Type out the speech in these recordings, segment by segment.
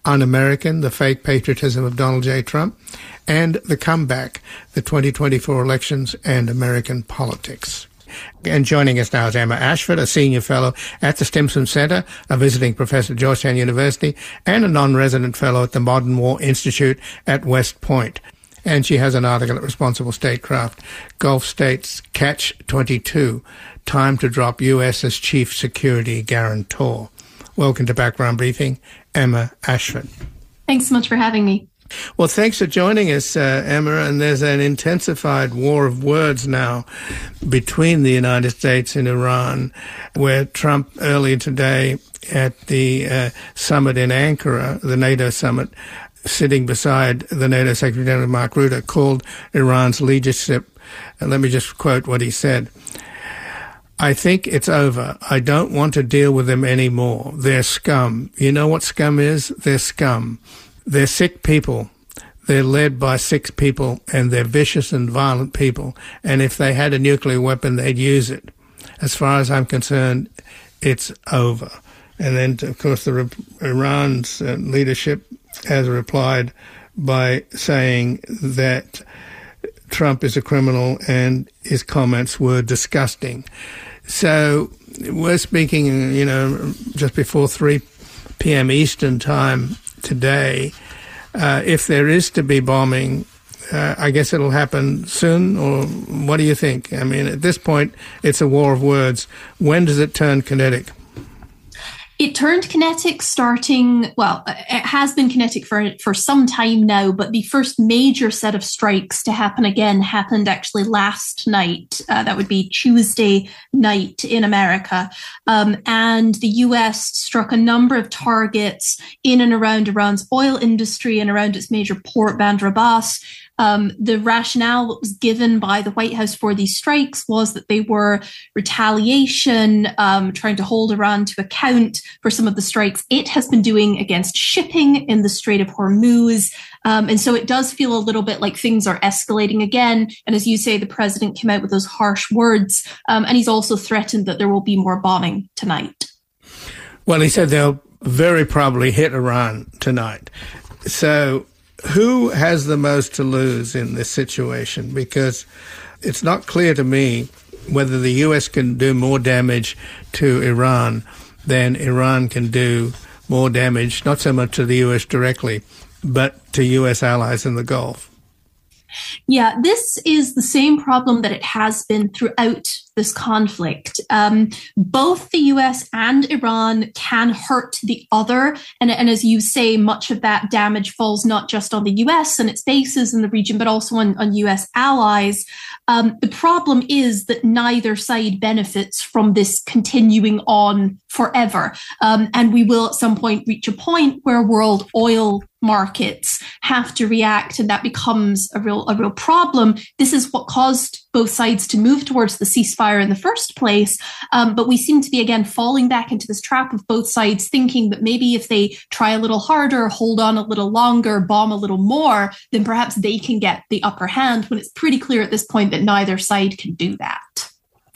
Un-American, the fake patriotism of Donald J. Trump, and The Comeback, the 2024 elections and American politics. And joining us now is Emma Ashford, a senior fellow at the Stimson Center, a visiting professor at Georgetown University, and a non-resident fellow at the Modern War Institute at West Point. And she has an article at Responsible Statecraft, Gulf States Catch-22, Time to Drop U.S. as Chief Security Guarantor. Welcome to Background Briefing, Emma Ashford. Thanks so much for having me. Well, thanks for joining us, Emma. And there's an intensified war of words now between the United States and Iran, where Trump earlier today at the summit in Ankara, the NATO summit, sitting beside the NATO Secretary General Mark Rutte, called Iran's leadership, and let me just quote what he said, "I think it's over. I don't want to deal with them anymore. They're scum. You know what scum is? They're scum. They're sick people. They're led by sick people, and they're vicious and violent people. And if they had a nuclear weapon, they'd use it. As far as I'm concerned, it's over." And then, of course, Iran's leadership has replied by saying that Trump is a criminal and his comments were disgusting. So we're speaking, just before 3 p.m. Eastern time today. If there is to be bombing, I guess it'll happen soon, or what do you think? I mean, at this point, it's a war of words. When does it turn kinetic? It turned kinetic it has been kinetic for some time now, but the first major set of strikes to happen again happened actually last night. That would be Tuesday night in America. And the US struck a number of targets in and around Iran's oil industry and around its major port, Bandar Abbas. The rationale that was given by the White House for these strikes was that they were retaliation, trying to hold Iran to account for some of the strikes it has been doing against shipping in the Strait of Hormuz. And so it does feel a little bit like things are escalating again. And as you say, the president came out with those harsh words. And he's also threatened that there will be more bombing tonight. Well, he said they'll very probably hit Iran tonight. So who has the most to lose in this situation? Because it's not clear to me whether the U.S. can do more damage to Iran than Iran can do more damage, not so much to the U.S. directly, but to U.S. allies in the Gulf. Yeah, this is the same problem that it has been throughout this conflict. Both the US and Iran can hurt the other. And as you say, much of that damage falls not just on the US and its bases in the region, but also on US allies. The problem is that neither side benefits from this continuing on forever. And we will at some point reach a point where world oil markets have to react, and that becomes a real problem. This is what caused both sides to move towards the ceasefire in the first place. But we seem to be, again, falling back into this trap of both sides thinking that maybe if they try a little harder, hold on a little longer, bomb a little more, then perhaps they can get the upper hand, when it's pretty clear at this point that neither side can do that.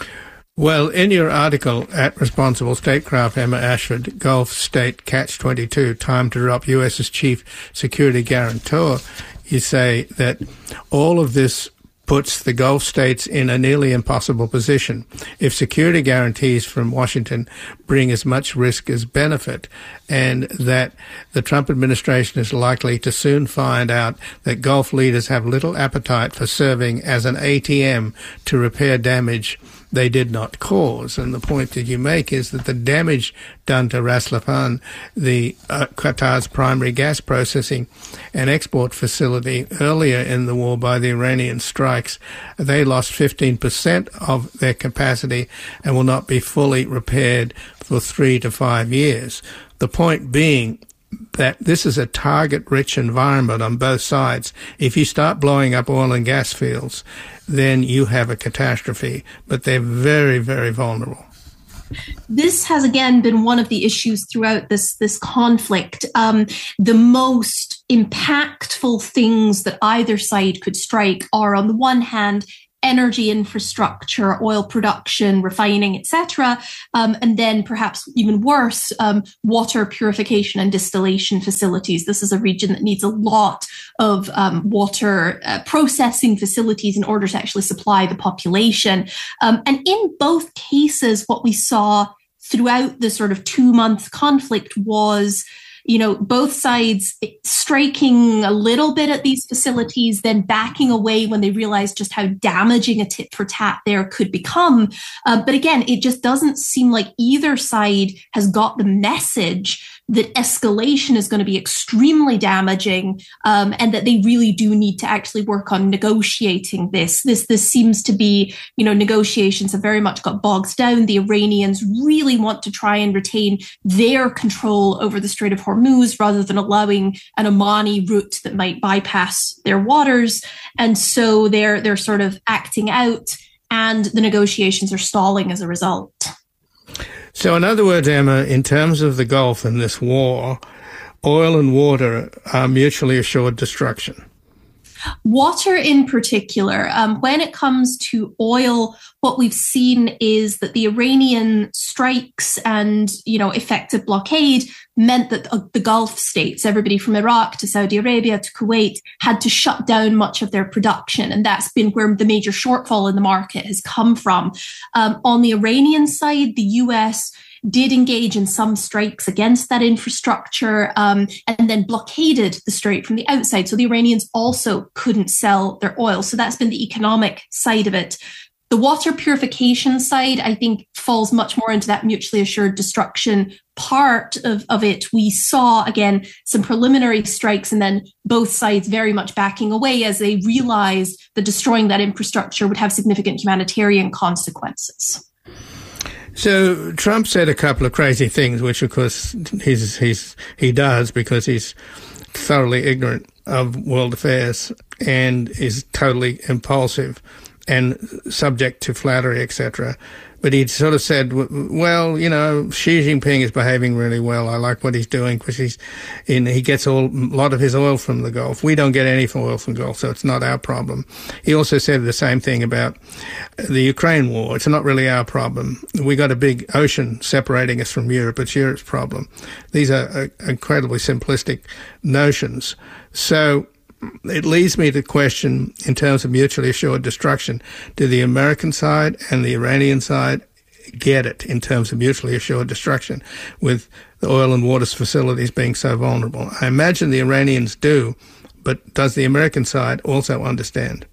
Well, in your article at Responsible Statecraft, Emma Ashford, Gulf State Catch-22, Time to Drop U.S.'s Chief Security Guarantor, you say that all of this puts the Gulf states in a nearly impossible position if security guarantees from Washington bring as much risk as benefit, and that the Trump administration is likely to soon find out that Gulf leaders have little appetite for serving as an ATM to repair damage they did not cause. And the point that you make is that the damage done to Ras Laffan, the Qatar's primary gas processing and export facility earlier in the war by the Iranian strikes, they lost 15% of their capacity and will not be fully repaired for 3 to 5 years. The point being that this is a target-rich environment on both sides. If you start blowing up oil and gas fields, then you have a catastrophe. But they're very, very vulnerable. This has, again, been one of the issues throughout this conflict. The most impactful things that either side could strike are, on the one hand, energy infrastructure, oil production, refining, etc., and then perhaps even worse, water purification and distillation facilities. This is a region that needs a lot of water processing facilities in order to actually supply the population. And in both cases, what we saw throughout the sort of 2-month conflict was, both sides striking a little bit at these facilities, then backing away when they realized just how damaging a tit for tat there could become. But again, it just doesn't seem like either side has got the message that escalation is going to be extremely damaging, and that they really do need to actually work on negotiating this. This seems to be, negotiations have very much got bogged down. The Iranians really want to try and retain their control over the Strait of Hormuz rather than allowing an Omani route that might bypass their waters. And so they're sort of acting out, and the negotiations are stalling as a result. So in other words, Emma, in terms of the Gulf and this war, oil and water are mutually assured destruction. Water in particular, when it comes to oil, what we've seen is that the Iranian strikes and, effective blockade meant that the Gulf states, everybody from Iraq to Saudi Arabia to Kuwait, had to shut down much of their production. And that's been where the major shortfall in the market has come from. On the Iranian side, the US did engage in some strikes against that infrastructure, and then blockaded the strait from the outside. So the Iranians also couldn't sell their oil. So that's been the economic side of it. The water purification side, I think, falls much more into that mutually assured destruction part of it. We saw, again, some preliminary strikes and then both sides very much backing away as they realized that destroying that infrastructure would have significant humanitarian consequences. So Trump said a couple of crazy things, which of course he does because he's thoroughly ignorant of world affairs and is totally impulsive and subject to flattery, etc. But he sort of said, well, Xi Jinping is behaving really well. I like what he's doing because he gets a lot of his oil from the Gulf. We don't get any oil from the Gulf, so it's not our problem. He also said the same thing about the Ukraine war. It's not really our problem. We got a big ocean separating us from Europe. It's Europe's problem. These are incredibly simplistic notions. So it leads me to question, in terms of mutually assured destruction, do the American side and the Iranian side get it in terms of mutually assured destruction with the oil and water facilities being so vulnerable? I imagine the Iranians do, but does the American side also understand?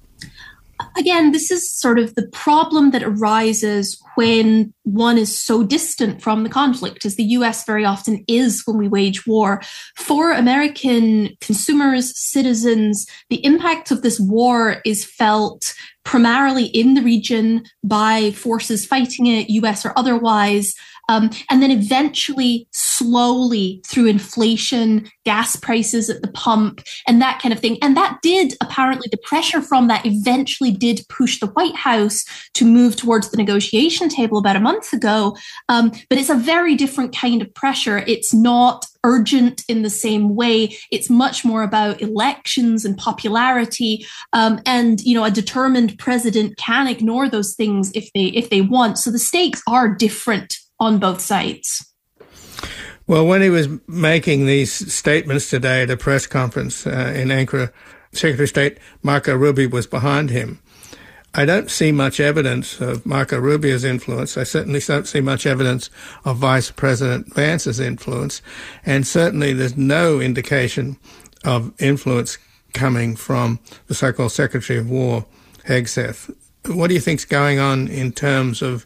Again, this is sort of the problem that arises when one is so distant from the conflict, as the US very often is when we wage war. For American consumers, citizens, the impact of this war is felt primarily in the region by forces fighting it, US or otherwise, and then eventually, slowly, through inflation, gas prices at the pump, and that kind of thing. And that did, apparently, the pressure from that eventually did push the White House to move towards the negotiation table about a month ago. But it's a very different kind of pressure. It's not urgent in the same way. It's much more about elections and popularity. And, a determined president can ignore those things if they want. So the stakes are different on both sides. Well, when he was making these statements today at a press conference in Ankara, Secretary of State Marco Rubio was behind him. I don't see much evidence of Marco Rubio's influence. I certainly don't see much evidence of Vice President Vance's influence. And certainly there's no indication of influence coming from the so-called Secretary of War, Hegseth. What do you think's going on in terms of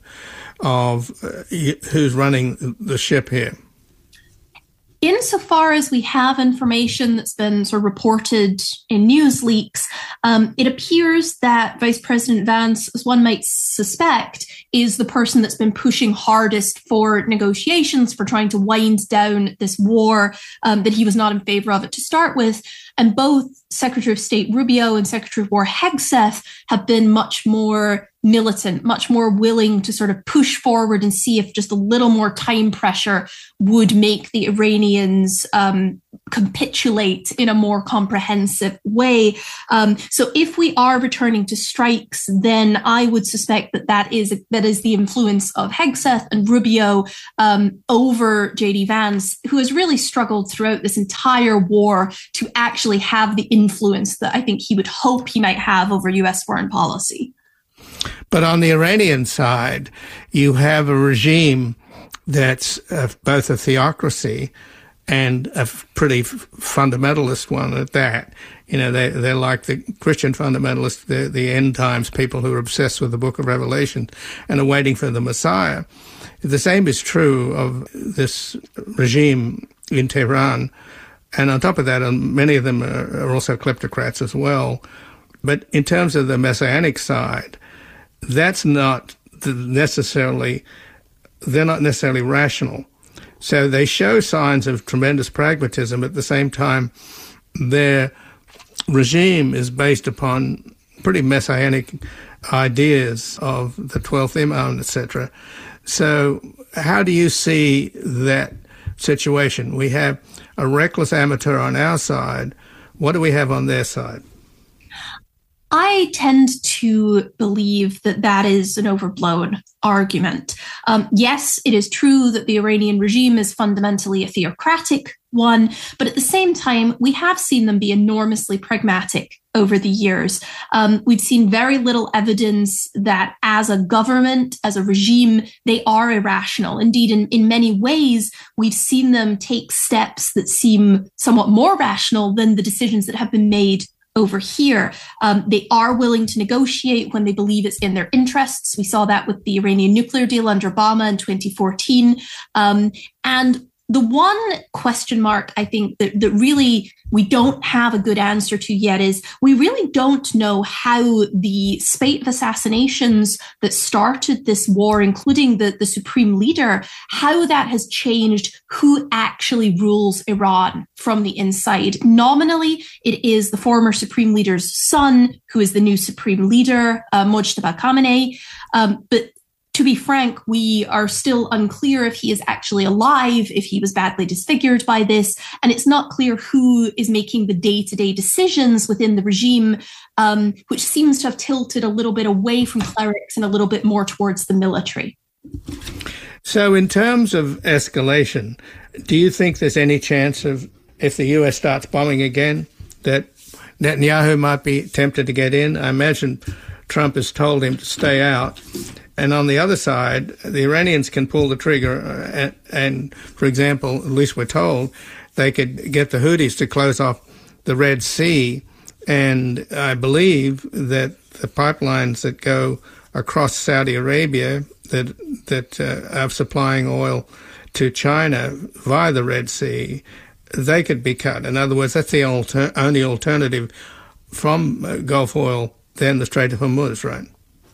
who's running the ship here? Insofar as we have information that's been sort of reported in news leaks, it appears that Vice President Vance, as one might suspect, is the person that's been pushing hardest for negotiations, for trying to wind down this war, that he was not in favor of it to start with. And both Secretary of State Rubio and Secretary of War Hegseth have been much more militant, much more willing to sort of push forward and see if just a little more time pressure would make the Iranians capitulate in a more comprehensive way. So if we are returning to strikes, then I would suspect that is the influence of Hegseth and Rubio over J.D. Vance, who has really struggled throughout this entire war to actually have the influence that I think he would hope he might have over U.S. foreign policy. But on the Iranian side, you have a regime that's both a theocracy and a pretty fundamentalist one at that. You know, they're like the Christian fundamentalists, the end times people who are obsessed with the Book of Revelation and are waiting for the Messiah. The same is true of this regime in Tehran. And on top of that, many of them are also kleptocrats as well. But in terms of the messianic side, that's not necessarily, they're not necessarily rational. So they show signs of tremendous pragmatism. At the same time, their regime is based upon pretty messianic ideas of the 12th Imam, etc. So how do you see that situation? We have a reckless amateur on our side. What do we have on their side? I tend to believe that is an overblown argument. Yes, it is true that the Iranian regime is fundamentally a theocratic one, but at the same time, we have seen them be enormously pragmatic over the years. We've seen very little evidence that as a government, as a regime, they are irrational. Indeed, in many ways, we've seen them take steps that seem somewhat more rational than the decisions that have been made over here. They are willing to negotiate when they believe it's in their interests. We saw that with the Iranian nuclear deal under Obama in 2014. And the one question mark I think that really we don't have a good answer to yet is we really don't know how the spate of assassinations that started this war, including the supreme leader, how that has changed who actually rules Iran from the inside. Nominally, it is the former supreme leader's son who is the new supreme leader, Mojtaba Khamenei. But to be frank, we are still unclear if he is actually alive, if he was badly disfigured by this, and it's not clear who is making the day-to-day decisions within the regime, which seems to have tilted a little bit away from clerics and a little bit more towards the military. So in terms of escalation, do you think there's any chance of, if the US starts bombing again, that Netanyahu might be tempted to get in? I imagine Trump has told him to stay out. And on the other side, the Iranians can pull the trigger and, for example, at least we're told, they could get the Houthis to close off the Red Sea. And I believe that the pipelines that go across Saudi Arabia that are supplying oil to China via the Red Sea, they could be cut. In other words, that's the only alternative from Gulf oil than the Strait of Hormuz, right?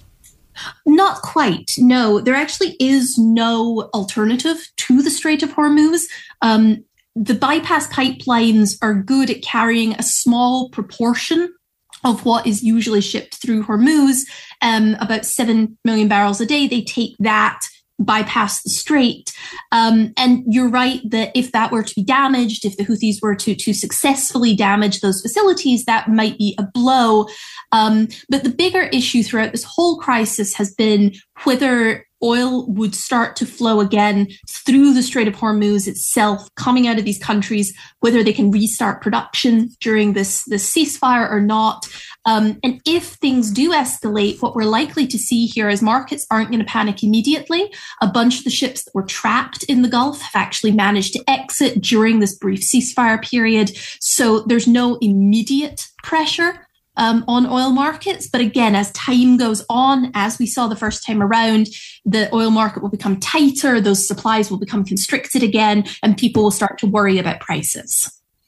Not quite. No, there actually is no alternative to the Strait of Hormuz. The bypass pipelines are good at carrying a small proportion of what is usually shipped through Hormuz, about 7 million barrels a day. They take that, bypass the strait. And you're right that if that were to be damaged, if the Houthis were to successfully damage those facilities, that might be a blow. But the bigger issue throughout this whole crisis has been whether oil would start to flow again through the Strait of Hormuz itself, coming out of these countries, whether they can restart production during this ceasefire or not. And if things do escalate, what we're likely to see here is markets aren't going to panic immediately. A bunch of the ships that were trapped in the Gulf have actually managed to exit during this brief ceasefire period. So there's no immediate pressure on oil markets. But again, as time goes on, as we saw the first time around, the oil market will become tighter, those supplies will become constricted again, and people will start to worry about prices.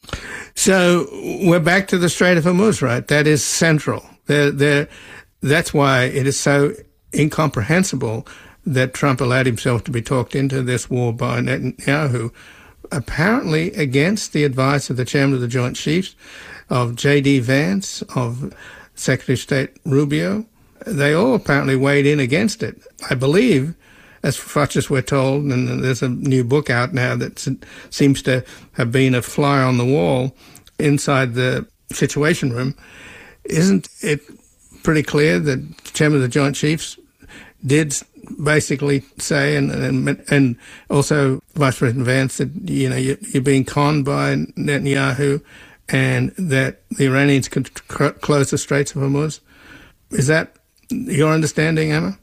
So we're back to the Strait of Hormuz, right? That is central. That's why it is so incomprehensible that Trump allowed himself to be talked into this war by Netanyahu, apparently against the advice of the chairman of the Joint Chiefs, of J.D. Vance, of Secretary of State Rubio. They all apparently weighed in against it. I believe as much as we're told, and there's a new book out now that seems to have been a fly on the wall inside the Situation Room. Isn't it pretty clear that the Chairman of the Joint Chiefs did basically say, and also Vice President Vance, that you're being conned by Netanyahu, and that the Iranians could close the Straits of Hormuz? Is that your understanding, Emma?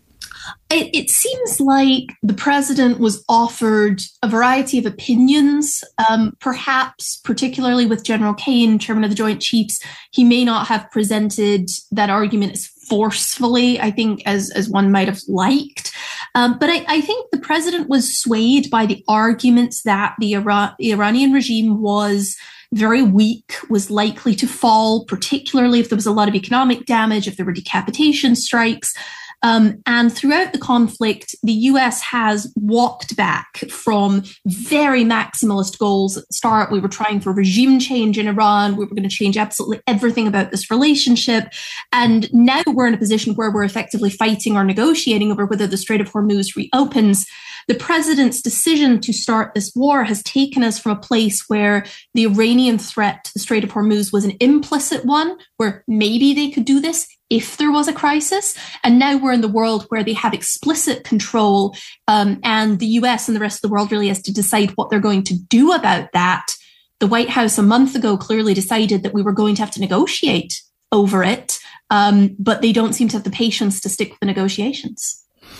It seems like the president was offered a variety of opinions, perhaps particularly with General Kane, Chairman of the Joint Chiefs. He may not have presented that argument as forcefully, I think, as one might have liked. But I think the president was swayed by the arguments that the Iranian regime was very weak, was likely to fall, particularly if there was a lot of economic damage, if there were decapitation strikes. And throughout the conflict, the US has walked back from very maximalist goals at the start. We were trying for regime change in Iran. We were going to change absolutely everything about this relationship. And now we're in a position where we're effectively fighting or negotiating over whether the Strait of Hormuz reopens. The president's decision to start this war has taken us from a place where the Iranian threat to the Strait of Hormuz was an implicit one, where maybe they could do this if there was a crisis. And now we're in the world where they have explicit control, and the US and the rest of the world really has to decide what they're going to do about that. The White House a month ago clearly decided that we were going to have to negotiate over it, but they don't seem to have the patience to stick with the negotiations.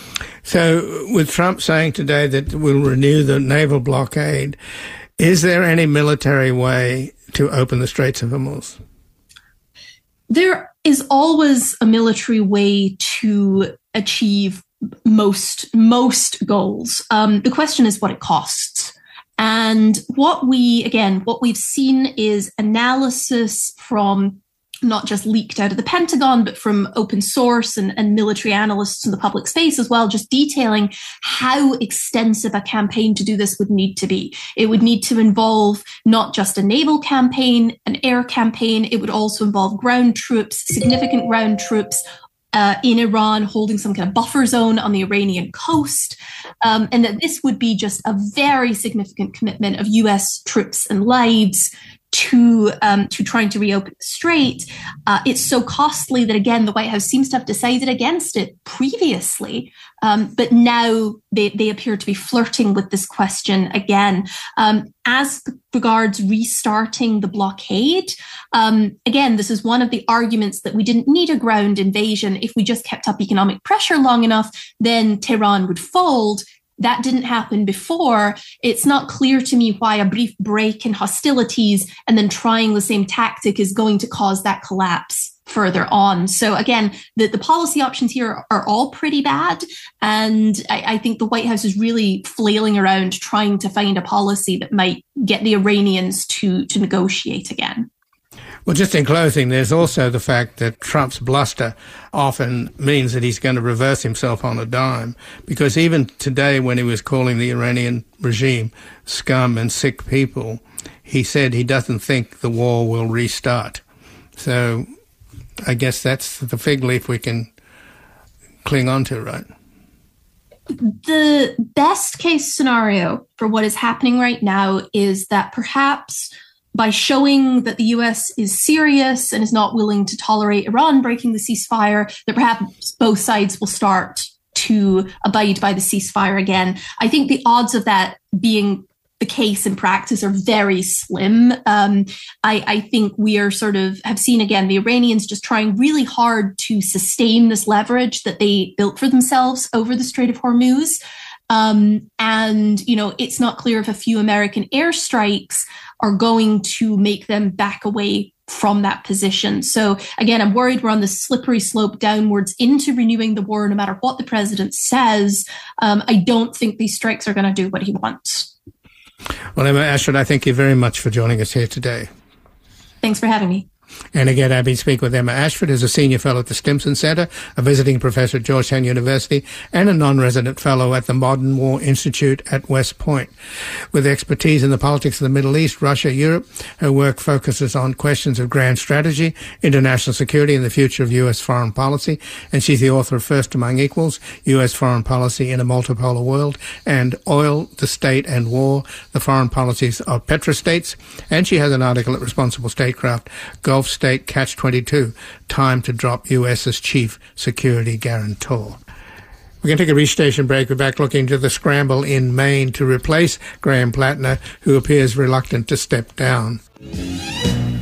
So with Trump saying today that we'll renew the naval blockade, is there any military way to open the Straits of Hormuz? There is always a military way to achieve most goals. The question is what it costs. And what we've seen is analysis from not just leaked out of the Pentagon, but from open source and military analysts in the public space as well, just detailing how extensive a campaign to do this would need to be. It would need to involve not just a naval campaign, an air campaign. It would also involve ground troops, significant ground troops in Iran, holding some kind of buffer zone on the Iranian coast. And that this would be just a very significant commitment of US troops and lives to trying to reopen the strait. It's so costly that, again, the White House seems to have decided against it previously, but now they appear to be flirting with this question again. As regards restarting the blockade, again, this is one of the arguments that we didn't need a ground invasion. If we just kept up economic pressure long enough, then Tehran would fold. That didn't happen before. It's not clear to me why a brief break in hostilities and then trying the same tactic is going to cause that collapse further on. So again, the policy options here are all pretty bad. And I think the White House is really flailing around trying to find a policy that might get the Iranians to negotiate again. Well, just in closing, there's also the fact that Trump's bluster often means that he's going to reverse himself on a dime, because even today when he was calling the Iranian regime scum and sick people, he said he doesn't think the war will restart. So I guess that's the fig leaf we can cling on to, right? The best case scenario for what is happening right now is that perhaps by showing that the US is serious and is not willing to tolerate Iran breaking the ceasefire, that perhaps both sides will start to abide by the ceasefire again. I think the odds of that being the case in practice are very slim. I think we are have seen again the Iranians just trying really hard to sustain this leverage that they built for themselves over the Strait of Hormuz. And, it's not clear if a few American airstrikes are going to make them back away from that position. So again, I'm worried we're on the slippery slope downwards into renewing the war, no matter what the president says. I don't think these strikes are going to do what he wants. Well, Emma Ashford, I thank you very much for joining us here today. Thanks for having me. And again, I've been speaking with Emma Ashford, who's a senior fellow at the Stimson Center, a visiting professor at Georgetown University, and a non-resident fellow at the Modern War Institute at West Point. With expertise in the politics of the Middle East, Russia, Europe, her work focuses on questions of grand strategy, international security, and the future of U.S. foreign policy. And she's the author of First Among Equals, U.S. Foreign Policy in a Multipolar World, and Oil, the State and War, the Foreign Policies of Petrostates. And she has an article at Responsible Statecraft, Gulf State Catch-22, Time to Drop U.S.'s Chief Security Guarantor. We're going to take a restation break. We're back looking to the scramble in Maine to replace Graham Plattner, who appears reluctant to step down.